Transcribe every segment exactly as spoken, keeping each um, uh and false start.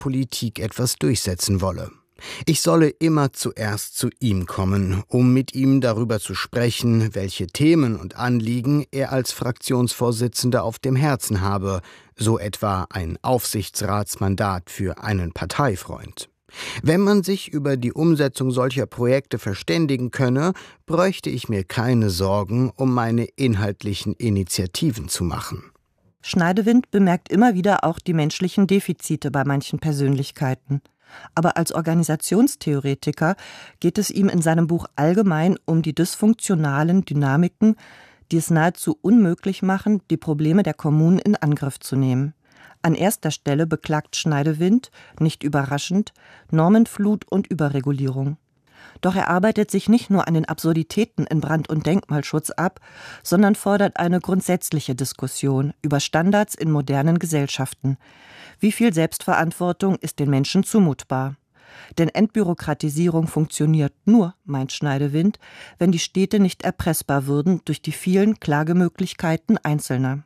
Politik etwas durchsetzen wolle. Ich solle immer zuerst zu ihm kommen, um mit ihm darüber zu sprechen, welche Themen und Anliegen er als Fraktionsvorsitzender auf dem Herzen habe, so etwa ein Aufsichtsratsmandat für einen Parteifreund. Wenn man sich über die Umsetzung solcher Projekte verständigen könne, bräuchte ich mir keine Sorgen um meine inhaltlichen Initiativen zu machen. Schneidewind bemerkt immer wieder auch die menschlichen Defizite bei manchen Persönlichkeiten. Aber als Organisationstheoretiker geht es ihm in seinem Buch allgemein um die dysfunktionalen Dynamiken, die es nahezu unmöglich machen, die Probleme der Kommunen in Angriff zu nehmen. An erster Stelle beklagt Schneidewind, nicht überraschend, Normenflut und Überregulierung. Doch er arbeitet sich nicht nur an den Absurditäten in Brand- und Denkmalschutz ab, sondern fordert eine grundsätzliche Diskussion über Standards in modernen Gesellschaften. Wie viel Selbstverantwortung ist den Menschen zumutbar? Denn Entbürokratisierung funktioniert nur, meint Schneidewind, wenn die Städte nicht erpressbar würden durch die vielen Klagemöglichkeiten Einzelner.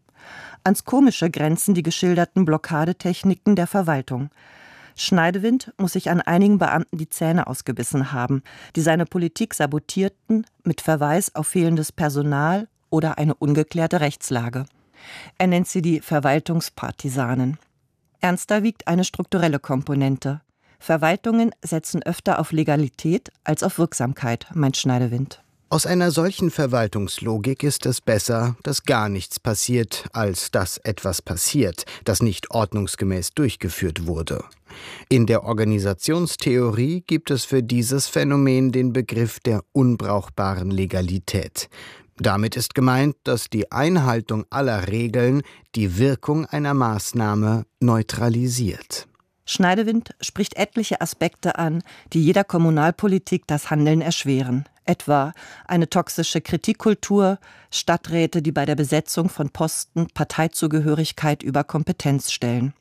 Ans Komische grenzen die geschilderten Blockadetechniken der Verwaltung. Schneidewind muss sich an einigen Beamten die Zähne ausgebissen haben, die seine Politik sabotierten, mit Verweis auf fehlendes Personal oder eine ungeklärte Rechtslage. Er nennt sie die Verwaltungspartisanen. Ernster wiegt eine strukturelle Komponente. Verwaltungen setzen öfter auf Legalität als auf Wirksamkeit, meint Schneidewind. Aus einer solchen Verwaltungslogik ist es besser, dass gar nichts passiert, als dass etwas passiert, das nicht ordnungsgemäß durchgeführt wurde. In der Organisationstheorie gibt es für dieses Phänomen den Begriff der unbrauchbaren Legalität. Damit ist gemeint, dass die Einhaltung aller Regeln die Wirkung einer Maßnahme neutralisiert. Schneidewind spricht etliche Aspekte an, die jeder Kommunalpolitik das Handeln erschweren. Etwa eine toxische Kritikkultur, Stadträte, die bei der Besetzung von Posten Parteizugehörigkeit über Kompetenz stellen.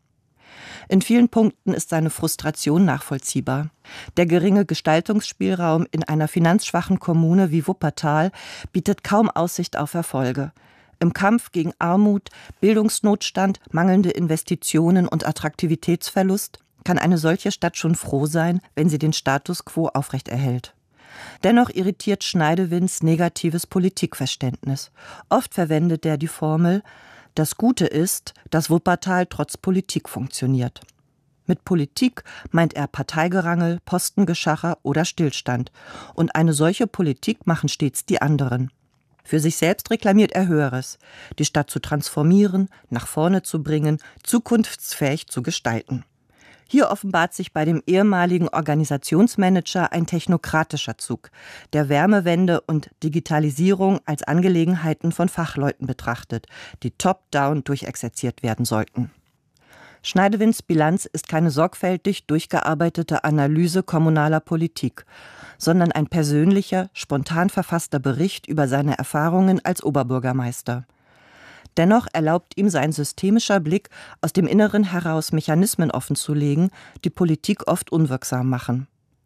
In vielen Punkten ist seine Frustration nachvollziehbar. Der geringe Gestaltungsspielraum in einer finanzschwachen Kommune wie Wuppertal bietet kaum Aussicht auf Erfolge. Im Kampf gegen Armut, Bildungsnotstand, mangelnde Investitionen und Attraktivitätsverlust kann eine solche Stadt schon froh sein, wenn sie den Status quo aufrechterhält. Dennoch irritiert Schneidewinds negatives Politikverständnis. Oft verwendet er die Formel: Das Gute ist, dass Wuppertal trotz Politik funktioniert. Mit Politik meint er Parteigerangel, Postengeschacher oder Stillstand. Und eine solche Politik machen stets die anderen. Für sich selbst reklamiert er Höheres: die Stadt zu transformieren, nach vorne zu bringen, zukunftsfähig zu gestalten. Hier offenbart sich bei dem ehemaligen Organisationsmanager ein technokratischer Zug, der Wärmewende und Digitalisierung als Angelegenheiten von Fachleuten betrachtet, die top-down durchexerziert werden sollten. Schneidewinds Bilanz ist keine sorgfältig durchgearbeitete Analyse kommunaler Politik, sondern ein persönlicher, spontan verfasster Bericht über seine Erfahrungen als Oberbürgermeister. Dennoch erlaubt ihm sein systemischer Blick, aus dem Inneren heraus Mechanismen offenzulegen, die Politik oft unwirksam machen.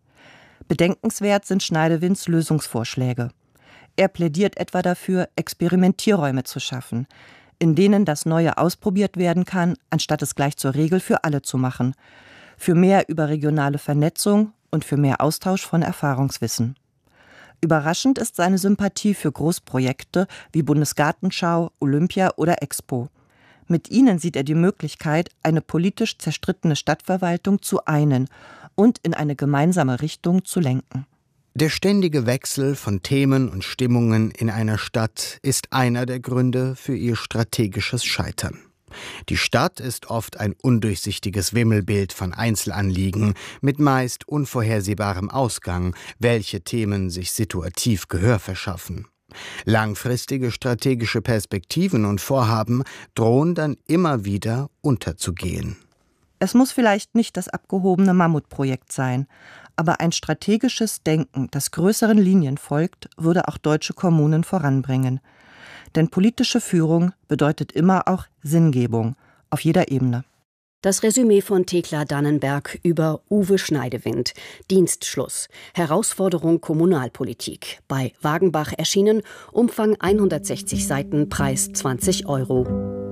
Bedenkenswert sind Schneidewinds Lösungsvorschläge. Er plädiert etwa dafür, Experimentierräume zu schaffen, in denen das Neue ausprobiert werden kann, anstatt es gleich zur Regel für alle zu machen, für mehr überregionale Vernetzung und für mehr Austausch von Erfahrungswissen. Überraschend ist seine Sympathie für Großprojekte wie Bundesgartenschau, Olympia oder Expo. Mit ihnen sieht er die Möglichkeit, eine politisch zerstrittene Stadtverwaltung zu einen und in eine gemeinsame Richtung zu lenken. Der ständige Wechsel von Themen und Stimmungen in einer Stadt ist einer der Gründe für ihr strategisches Scheitern. Die Stadt ist oft ein undurchsichtiges Wimmelbild von Einzelanliegen mit meist unvorhersehbarem Ausgang, welche Themen sich situativ Gehör verschaffen. Langfristige strategische Perspektiven und Vorhaben drohen dann immer wieder unterzugehen. Es muss vielleicht nicht das abgehobene Mammutprojekt sein, aber ein strategisches Denken, das größeren Linien folgt, würde auch deutsche Kommunen voranbringen. Denn politische Führung bedeutet immer auch Sinngebung auf jeder Ebene. Das Resümee von Thekla Dannenberg über Uwe Schneidewind. Dienstschluss. Herausforderung Kommunalpolitik. Bei Wagenbach erschienen. Umfang hundertsechzig Seiten, Preis zwanzig Euro.